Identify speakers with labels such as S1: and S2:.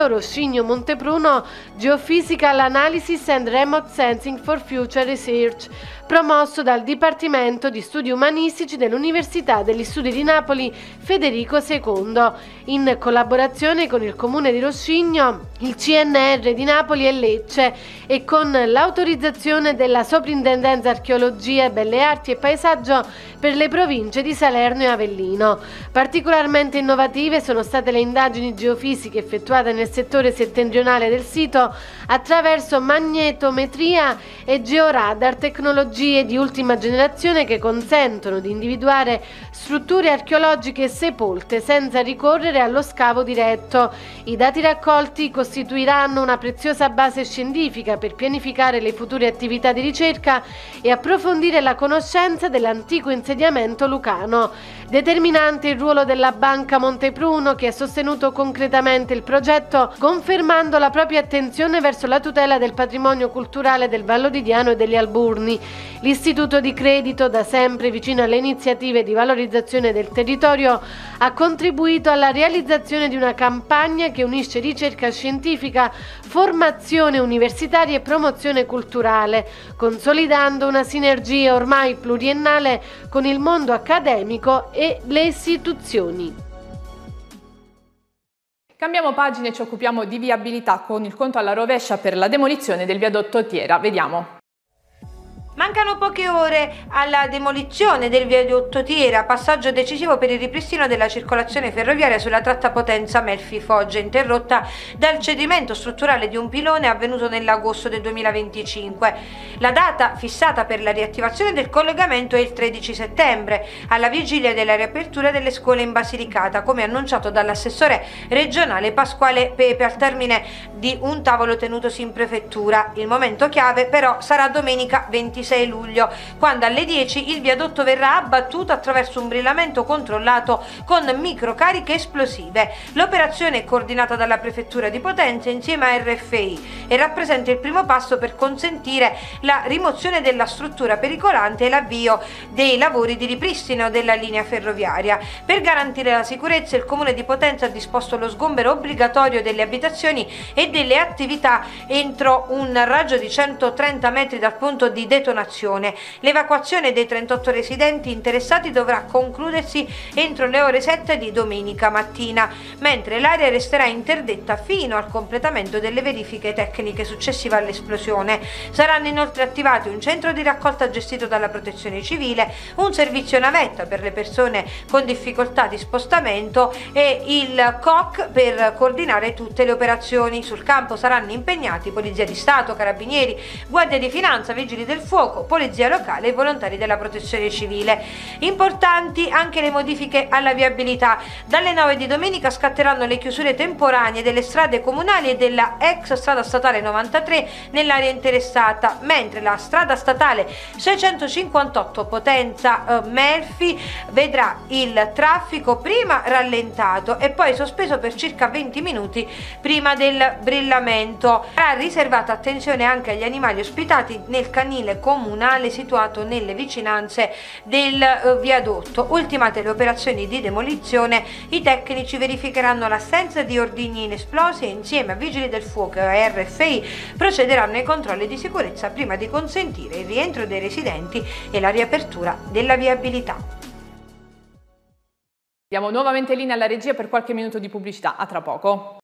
S1: Roscigno Montepruno Geophysical Analysis and Remote Sensing for Future Research, promosso dal Dipartimento di Studi Umanistici dell'Università degli Studi di Napoli Federico II, in collaborazione con il Comune di Roscigno, il CNR di Napoli e Lecce e con l'autorizzazione della Soprintendenza Archeologia, Belle Arti e Paesaggio per le province di Salerno e Avellino. Particolarmente innovative sono state le indagini geofisiche effettuate nel settore settentrionale del sito attraverso magnetometria e georadar, tecnologie di ultima generazione che consentono di individuare strutture archeologiche sepolte senza ricorrere allo scavo diretto. I dati raccolti costituiranno una preziosa base scientifica per pianificare le future attività di ricerca e approfondire la conoscenza dell'antico insediamento lucano. Determinante il ruolo della Banca Montepruno, che ha sostenuto concretamente il progetto, confermando la propria attenzione verso la tutela del patrimonio culturale del Vallodidiano e degli Alburni. L'Istituto di Credito, da sempre vicino alle iniziative di valorizzazione del territorio, ha contribuito alla realizzazione di una campagna che unisce ricerca scientifica, formazione universitaria e promozione culturale, consolidando una sinergia ormai pluriennale con il mondo accademico e le istituzioni.
S2: Cambiamo pagina e ci occupiamo di viabilità con il conto alla rovescia per la demolizione del viadotto Tiera. Vediamo.
S3: Mancano poche ore alla demolizione del viadotto Tiera, passaggio decisivo per il ripristino della circolazione ferroviaria sulla tratta Potenza Melfi-Foggia, interrotta dal cedimento strutturale di un pilone avvenuto nell'agosto del 2025. La data fissata per la riattivazione del collegamento è il 13 settembre, alla vigilia della riapertura delle scuole in Basilicata, come annunciato dall'assessore regionale Pasquale Pepe al termine di un tavolo tenutosi in prefettura. Il momento chiave però sarà domenica 26 luglio, quando alle 10 il viadotto verrà abbattuto attraverso un brillamento controllato con microcariche esplosive. L'operazione è coordinata dalla prefettura di Potenza insieme a RFI e rappresenta il primo passo per consentire la rimozione della struttura pericolante e l'avvio dei lavori di ripristino della linea ferroviaria. Per garantire la sicurezza, il Comune di Potenza ha disposto lo sgombero obbligatorio delle abitazioni e delle attività entro un raggio di 130 metri dal punto di detonazione. L'evacuazione dei 38 residenti interessati dovrà concludersi entro le ore 7 di domenica mattina, mentre l'area resterà interdetta fino al completamento delle verifiche tecniche successive all'esplosione. Saranno inoltre attivati un centro di raccolta gestito dalla Protezione Civile, un servizio navetta per le persone con difficoltà di spostamento e il COC per coordinare tutte le operazioni. Sul campo saranno impegnati Polizia di Stato, Carabinieri, Guardia di Finanza, Vigili del Fuoco, Polizia Locale e volontari della Protezione Civile. Importanti anche le modifiche alla viabilità. Dalle 9 di domenica scatteranno le chiusure temporanee delle strade comunali e della ex strada statale 93 nell'area interessata, mentre la strada statale 658 Potenza Melfi vedrà il traffico prima rallentato e poi sospeso per circa 20 minuti prima del brillamento. Sarà riservata attenzione anche agli animali ospitati nel canile comunale situato nelle vicinanze del viadotto. Ultimate le operazioni di demolizione, i tecnici verificheranno l'assenza di ordigni inesplosi e insieme a Vigili del Fuoco e RFI procederanno ai controlli di sicurezza prima di consentire il rientro dei residenti e la riapertura della viabilità.
S2: Diamo nuovamente linea alla regia per qualche minuto di pubblicità. A tra poco.